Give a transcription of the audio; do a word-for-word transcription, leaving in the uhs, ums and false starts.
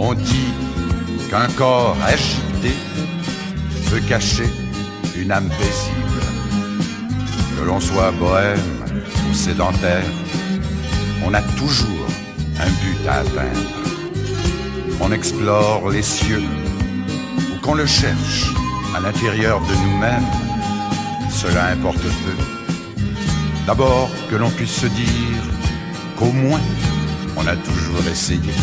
On dit qu'un corps agité peut cacher une âme paisible. Que l'on soit bohème ou sédentaire, on a toujours un but à atteindre. On explore les cieux ou qu'on le cherche à l'intérieur de nous-mêmes, cela importe peu. D'abord que l'on puisse se dire qu'au moins on a toujours essayé.